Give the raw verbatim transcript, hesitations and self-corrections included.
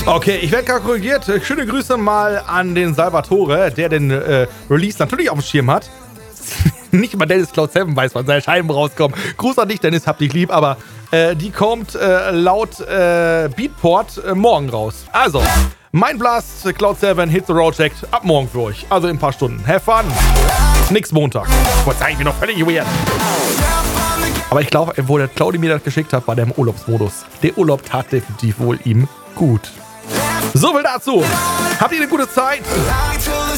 Okay, ich werde gerade korrigiert. Schöne Grüße mal an den Salvatore, der den äh, Release natürlich auf dem Schirm hat. Nicht mal Dennis Cloud sieben weiß, wann seine Scheiben rauskommen. Gruß an dich, Dennis, hab dich lieb, aber äh, die kommt äh, laut äh, Beatport äh, morgen raus. Also, Mind Blast Cloud sieben Hit the Road Check ab morgen für euch. Also in ein paar Stunden. Have fun. Nix Montag. Boah, zeig ich mir noch völlig weird. Aber ich glaube, wo der Claudi mir das geschickt hat, war der im Urlaubsmodus. Der Urlaub tat definitiv wohl ihm gut. So viel dazu. Habt ihr eine gute Zeit?